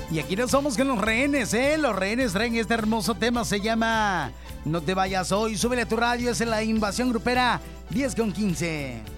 Y aquí nos somos con los rehenes, ¿eh? Los rehenes traen este hermoso tema, se llama No te vayas hoy. Súbele a tu radio, es en la Invasión Grupera 10 con 15.